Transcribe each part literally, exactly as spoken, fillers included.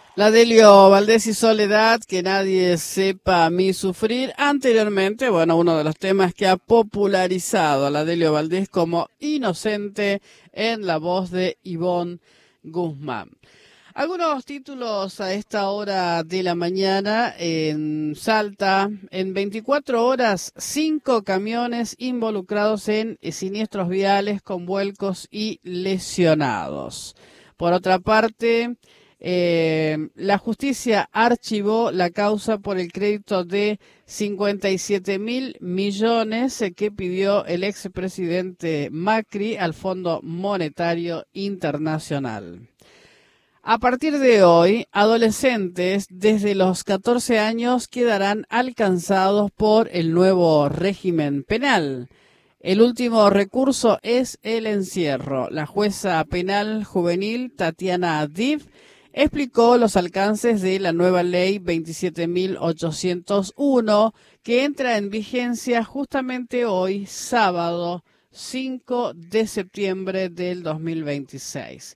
La Delio Valdés y Soledad, que nadie sepa a mí sufrir. Anteriormente, bueno, uno de los temas que ha popularizado a la Delio Valdés como Inocente en la voz de Ivonne Guzmán. Algunos títulos a esta hora de la mañana en Salta. En veinticuatro horas, cinco camiones involucrados en siniestros viales con vuelcos y lesionados. Por otra parte, eh, la justicia archivó la causa por el crédito de cincuenta y siete mil millones que pidió el expresidente Macri al Fondo Monetario Internacional. A partir de hoy, adolescentes desde los catorce años quedarán alcanzados por el nuevo régimen penal. El último recurso es el encierro. La jueza penal juvenil Tatiana Div explicó los alcances de la nueva ley veintisiete mil ochocientos uno que entra en vigencia justamente hoy, sábado cinco de septiembre del dos mil veintiséis.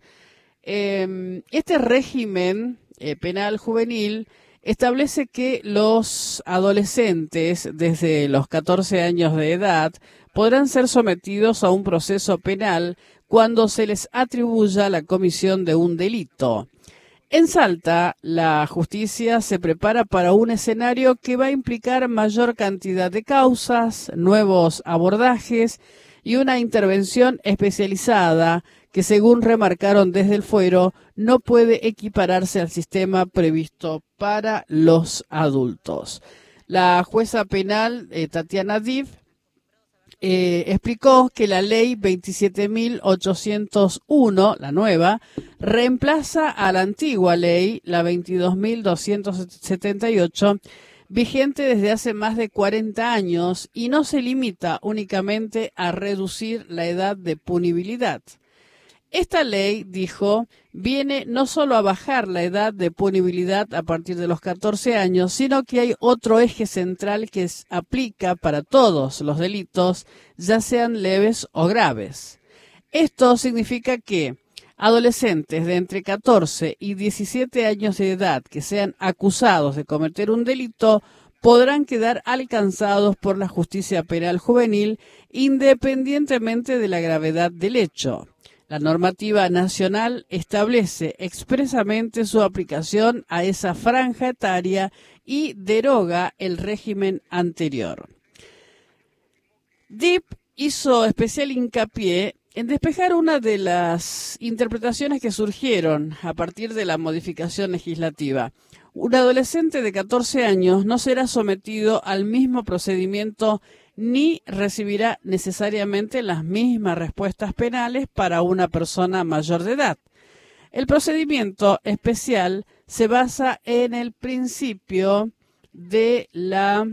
Este régimen eh, penal juvenil establece que los adolescentes desde los catorce años de edad podrán ser sometidos a un proceso penal cuando se les atribuya la comisión de un delito. En Salta, la justicia se prepara para un escenario que va a implicar mayor cantidad de causas, nuevos abordajes y una intervención especializada que, según remarcaron desde el fuero, no puede equipararse al sistema previsto para los adultos. La jueza penal, eh, Tatiana Div, eh, explicó que la ley veintisiete mil ochocientos uno, la nueva, reemplaza a la antigua ley, la veintidós mil doscientos setenta y ocho, vigente desde hace más de cuarenta años y no se limita únicamente a reducir la edad de punibilidad. Esta ley, dijo, viene no solo a bajar la edad de punibilidad a partir de los catorce años, sino que hay otro eje central que se aplica para todos los delitos, ya sean leves o graves. Esto significa que adolescentes de entre catorce y diecisiete años de edad que sean acusados de cometer un delito podrán quedar alcanzados por la justicia penal juvenil independientemente de la gravedad del hecho. La normativa nacional establece expresamente su aplicación a esa franja etaria y deroga el régimen anterior. Div hizo especial hincapié en despejar una de las interpretaciones que surgieron a partir de la modificación legislativa. Un adolescente de catorce años no será sometido al mismo procedimiento ni recibirá necesariamente las mismas respuestas penales para una persona mayor de edad. El procedimiento especial se basa en el principio de la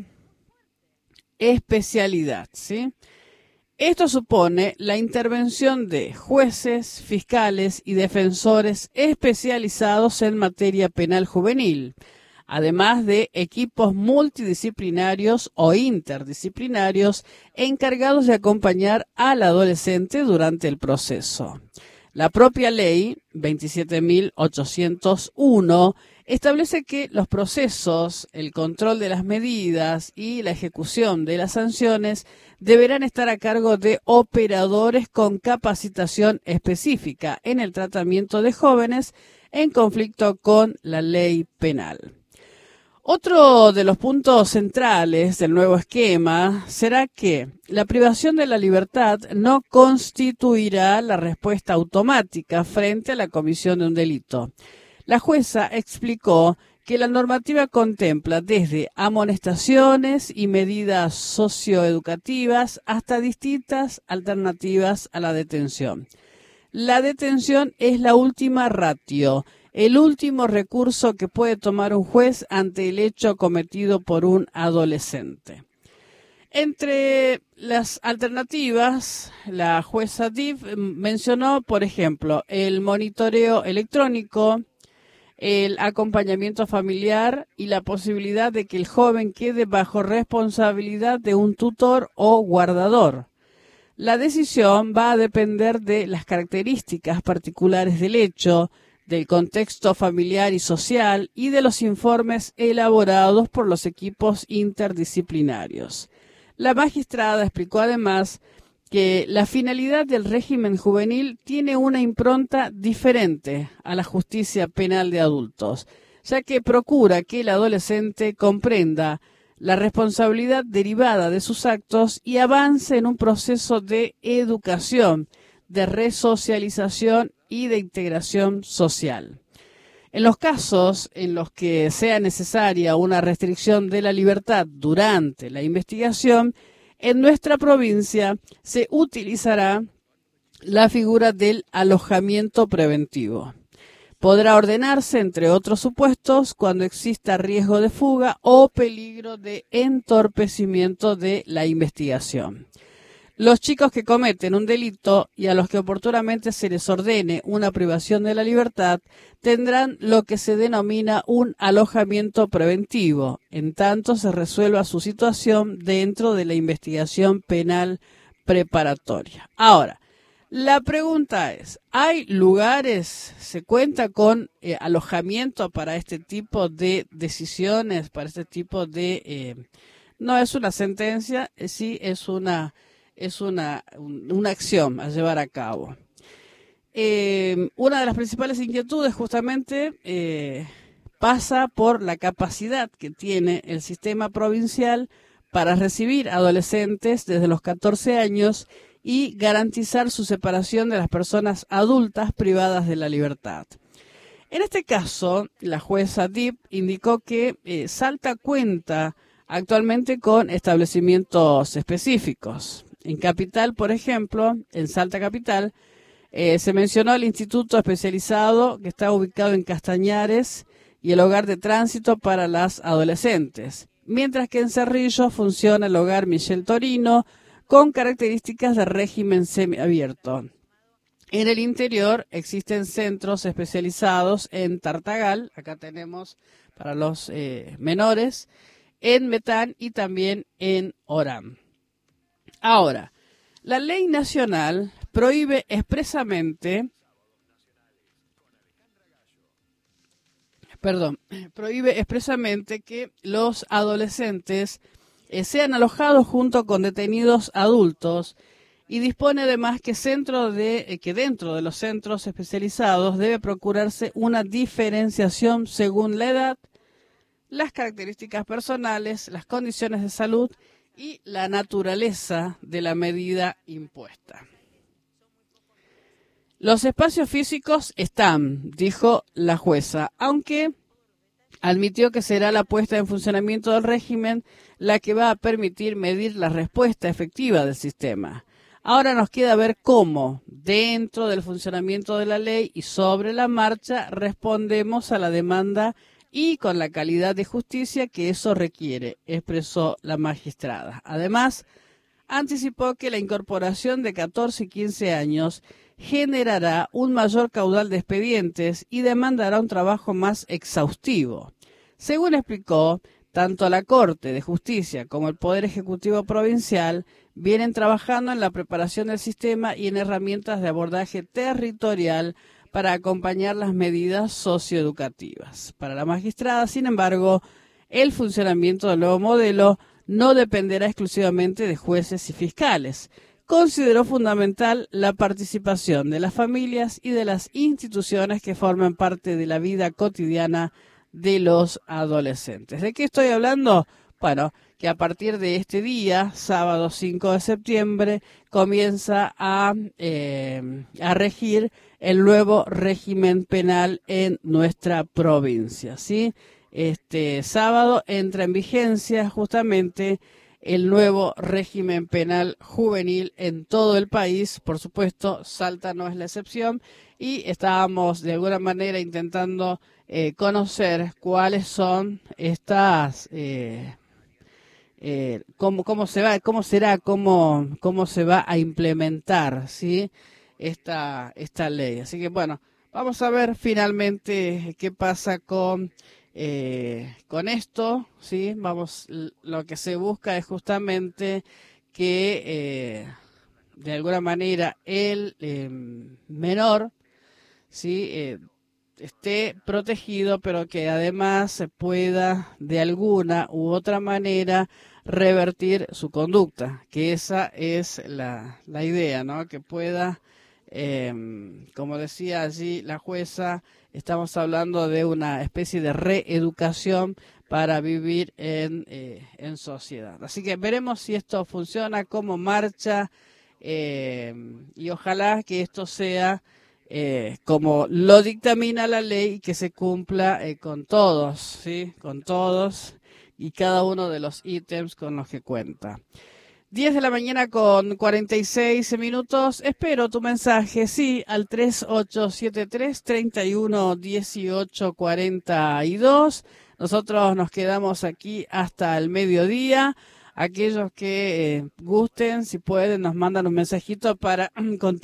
especialidad, ¿sí? Esto supone la intervención de jueces, fiscales y defensores especializados en materia penal juvenil, además de equipos multidisciplinarios o interdisciplinarios encargados de acompañar al adolescente durante el proceso. La propia ley veintisiete mil ochocientos uno establece que los procesos, el control de las medidas y la ejecución de las sanciones deberán estar a cargo de operadores con capacitación específica en el tratamiento de jóvenes en conflicto con la ley penal. Otro de los puntos centrales del nuevo esquema será que la privación de la libertad no constituirá la respuesta automática frente a la comisión de un delito. La jueza explicó que la normativa contempla desde amonestaciones y medidas socioeducativas hasta distintas alternativas a la detención. La detención es la última ratio, el último recurso que puede tomar un juez ante el hecho cometido por un adolescente. Entre las alternativas, la jueza Div mencionó, por ejemplo, el monitoreo electrónico, el acompañamiento familiar y la posibilidad de que el joven quede bajo responsabilidad de un tutor o guardador. La decisión va a depender de las características particulares del hecho, del contexto familiar y social y de los informes elaborados por los equipos interdisciplinarios. La magistrada explicó además que la finalidad del régimen juvenil tiene una impronta diferente a la justicia penal de adultos, ya que procura que el adolescente comprenda la responsabilidad derivada de sus actos y avance en un proceso de educación, de resocialización y de integración social. En los casos en los que sea necesaria una restricción de la libertad durante la investigación, en nuestra provincia se utilizará la figura del alojamiento preventivo. Podrá ordenarse, entre otros supuestos, cuando exista riesgo de fuga o peligro de entorpecimiento de la investigación. Los chicos que cometen un delito y a los que oportunamente se les ordene una privación de la libertad tendrán lo que se denomina un alojamiento preventivo, en tanto se resuelva su situación dentro de la investigación penal preparatoria. Ahora, la pregunta es, ¿hay lugares, se cuenta con eh, alojamiento para este tipo de decisiones, para este tipo de... Eh, no es una sentencia, eh, sí es una... es una, una acción a llevar a cabo. Eh, una de las principales inquietudes justamente eh, pasa por la capacidad que tiene el sistema provincial para recibir adolescentes desde los catorce años y garantizar su separación de las personas adultas privadas de la libertad. En este caso, la jueza Dip indicó que eh, Salta cuenta actualmente con establecimientos específicos. En Capital, por ejemplo, en Salta Capital, eh, se mencionó el instituto especializado que está ubicado en Castañares y el hogar de tránsito para las adolescentes, mientras que en Cerrillo funciona el hogar Michel Torino con características de régimen semiabierto. En el interior existen centros especializados en Tartagal, acá tenemos para los eh, menores, en Metán y también en Orán. Ahora, la ley nacional prohíbe expresamente, perdón, prohíbe expresamente que los adolescentes eh, sean alojados junto con detenidos adultos y dispone además que, centro de, eh, que dentro de los centros especializados debe procurarse una diferenciación según la edad, las características personales, las condiciones de salud y la naturaleza de la medida impuesta. Los espacios físicos están, dijo la jueza, aunque admitió que será la puesta en funcionamiento del régimen la que va a permitir medir la respuesta efectiva del sistema. Ahora nos queda ver cómo, dentro del funcionamiento de la ley y sobre la marcha, respondemos a la demanda y con la calidad de justicia que eso requiere, expresó la magistrada. Además, anticipó que la incorporación de catorce y quince años generará un mayor caudal de expedientes y demandará un trabajo más exhaustivo. Según explicó, tanto la Corte de Justicia como el Poder Ejecutivo Provincial vienen trabajando en la preparación del sistema y en herramientas de abordaje territorial para acompañar las medidas socioeducativas. Para la magistrada, sin embargo, el funcionamiento del nuevo modelo no dependerá exclusivamente de jueces y fiscales. Consideró fundamental la participación de las familias y de las instituciones que forman parte de la vida cotidiana de los adolescentes. ¿De qué estoy hablando? Bueno, que a partir de este día, sábado cinco de septiembre, comienza a, eh, a regir el nuevo régimen penal en nuestra provincia, ¿sí? Este sábado entra en vigencia justamente el nuevo régimen penal juvenil en todo el país. Por supuesto, Salta no es la excepción y estábamos de alguna manera intentando eh, conocer cuáles son estas... Eh, Eh, cómo, cómo se va, cómo será, cómo, cómo se va a implementar, ¿sí? esta, esta ley. Así que bueno, vamos a ver finalmente qué pasa con, eh, con esto, ¿sí? Vamos, lo que se busca es justamente que eh, de alguna manera el eh, menor, ¿sí? Eh, esté protegido, pero que además se pueda de alguna u otra manera revertir su conducta, que esa es la, la idea, ¿no? Que pueda, eh, como decía allí la jueza, estamos hablando de una especie de reeducación para vivir en, eh, en sociedad. Así que veremos si esto funciona, cómo marcha, eh, y ojalá que esto sea eh, como lo dictamina la ley y que se cumpla eh, con todos, ¿sí? Con todos y cada uno de los ítems con los que cuenta. diez de la mañana con cuarenta y seis minutos. Espero tu mensaje, sí, al tres ocho siete tres, tres uno uno ocho cuatro dos. Nosotros nos quedamos aquí hasta el mediodía. Aquellos que eh, gusten, si pueden, nos mandan un mensajito para contar